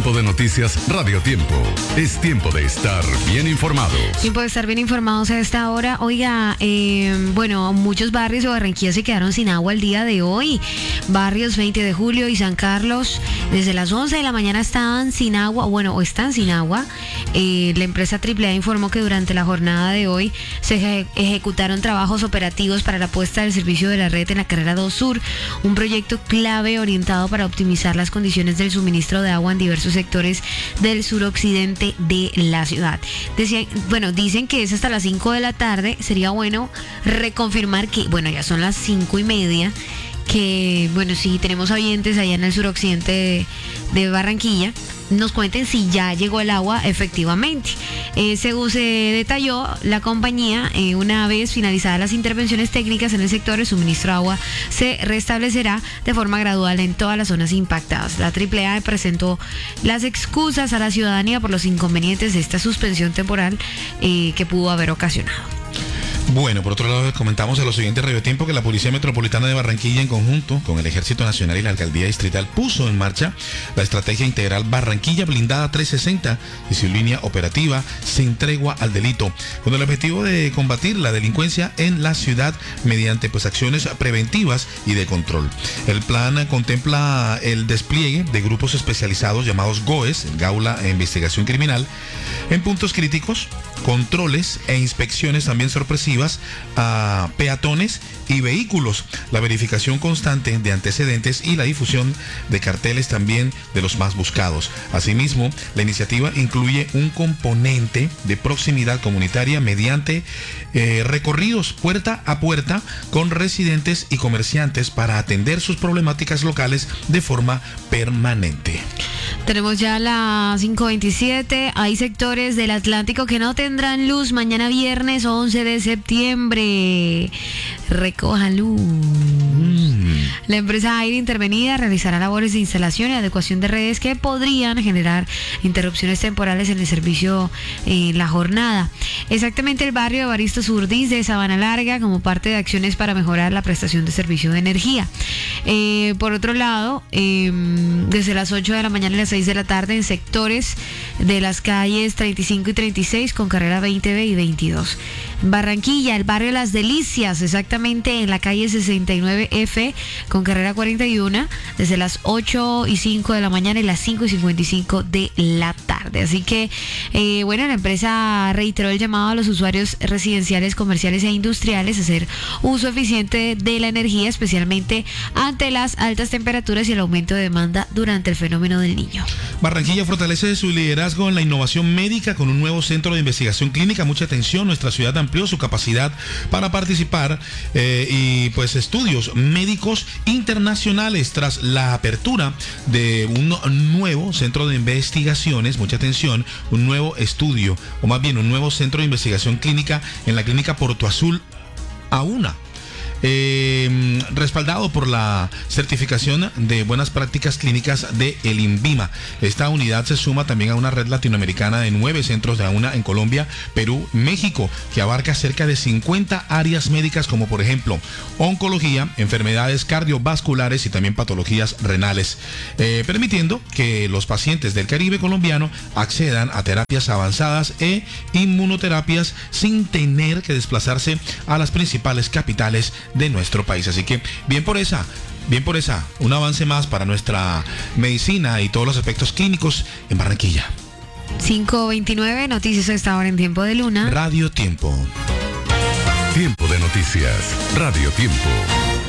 Tiempo de Noticias Radio Tiempo. Es tiempo de estar bien informado. Tiempo de estar bien informados a esta hora. Oiga, muchos barrios de Barranquilla se quedaron sin agua el día de hoy. Barrios 20 de Julio y San Carlos, desde las 11 de la mañana estaban sin agua, o están sin agua. La empresa AAA informó que durante la jornada de hoy se ejecutaron trabajos operativos para la puesta del servicio de la red en la carrera 2 Sur, un proyecto clave orientado para optimizar las condiciones del suministro de agua en diversos sectores del suroccidente de la ciudad. Dicen que es hasta las 5 de la tarde. Sería bueno reconfirmar que, ya son las 5:30, que, si tenemos oyentes allá en el suroccidente de Barranquilla, nos cuenten si ya llegó el agua efectivamente. Según se detalló, la compañía, una vez finalizadas las intervenciones técnicas en el sector, el suministro de agua se restablecerá de forma gradual en todas las zonas impactadas. La AAA presentó las excusas a la ciudadanía por los inconvenientes de esta suspensión temporal que pudo haber ocasionado. Bueno, por otro lado, les comentamos a los siguientes Radio Tiempo que la Policía Metropolitana de Barranquilla, en conjunto con el Ejército Nacional y la Alcaldía Distrital, puso en marcha la estrategia integral Barranquilla Blindada 360 y su línea operativa Sin Tregua al Delito, con el objetivo de combatir la delincuencia en la ciudad mediante acciones preventivas y de control. El plan contempla el despliegue de grupos especializados llamados GOES, Gaula e Investigación Criminal, en puntos críticos, controles e inspecciones también sorpresivas a peatones y vehículos, la verificación constante de antecedentes y la difusión de carteles también de los más buscados. Asimismo, la iniciativa incluye un componente de proximidad comunitaria mediante recorridos puerta a puerta con residentes y comerciantes para atender sus problemáticas locales de forma permanente. Tenemos ya las 5:27. Hay sectores del Atlántico que no tendrán luz mañana viernes 11 de septiembre. Recoja luz. La empresa Aire Intervenida realizará labores de instalación y adecuación de redes que podrían generar interrupciones temporales en el servicio en la jornada. Exactamente el barrio de Evaristo Surdís de Sabana Larga, como parte de acciones para mejorar la prestación de servicio de energía. Por otro lado, desde las 8 de la mañana y las 6 de la tarde en sectores de las calles 35 y 36 con carrera 20B y 22. Barranquilla, el barrio Las Delicias, exactamente en la calle 69F con carrera 41, desde las 8 y 5 de la mañana y las 5 y 55 de la tarde. Así que, la empresa reiteró el llamado a los usuarios residenciales, comerciales e industriales a hacer uso eficiente de la energía, especialmente ante las altas temperaturas y el aumento de demanda durante el fenómeno del Niño. Barranquilla fortalece su liderazgo en la innovación médica con un nuevo centro de investigación clínica. Mucha atención, nuestra ciudad amplió su capacidad para participar y estudios médicos internacionales tras la apertura de un nuevo centro de investigaciones. Mucha atención, un nuevo estudio, o más bien un nuevo centro de investigación clínica en la clínica Porto Azul AUNA. Respaldado por la certificación de buenas prácticas clínicas de el INVIMA. Esta unidad se suma también a una red latinoamericana de 9 centros de AUNA en Colombia, Perú, México, que abarca cerca de 50 áreas médicas como por ejemplo oncología, enfermedades cardiovasculares y también patologías renales, permitiendo que los pacientes del Caribe colombiano accedan a terapias avanzadas e inmunoterapias sin tener que desplazarse a las principales capitales de nuestro país. Así que bien por esa, un avance más para nuestra medicina y todos los aspectos clínicos en Barranquilla. 5:29, noticias a esta hora en Tiempo de Luna. Radio Tiempo. Tiempo de Noticias Radio Tiempo.